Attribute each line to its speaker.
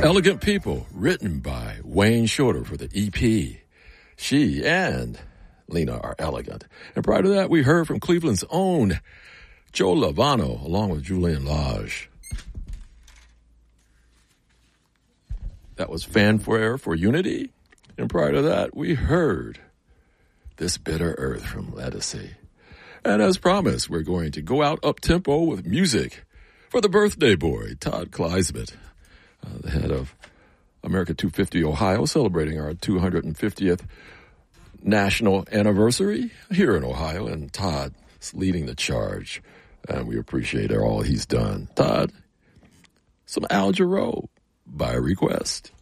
Speaker 1: Elegant People, written by Wayne Shorter for the EP. She and Lena are elegant. And prior to that, we heard from Cleveland's own Joe Lovano, along with Julian Lage. That was Fanfare for Unity. And prior to that, we heard This Bitter Earth from Ledisi. And as promised, we're going to go out up-tempo with music for the birthday boy, Todd Kleisman, the head of America 250 Ohio, celebrating our 250th national anniversary here in Ohio. And Todd is leading the charge, and we appreciate all he's done. Todd, some Al Jarreau by request.